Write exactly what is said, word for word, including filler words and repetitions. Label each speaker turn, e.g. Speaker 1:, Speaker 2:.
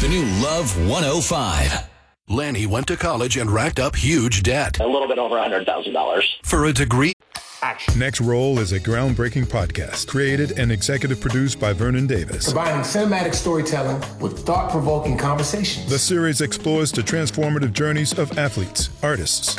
Speaker 1: The new Love one oh five.
Speaker 2: Lanny went to college and racked up huge debt.
Speaker 3: A little bit over one hundred thousand dollars.
Speaker 2: For a degree.
Speaker 4: Action. Next Roll is a groundbreaking podcast created and executive produced by Vernon Davis.
Speaker 5: Combining cinematic storytelling with thought-provoking conversations.
Speaker 4: The series explores the transformative journeys of athletes, artists,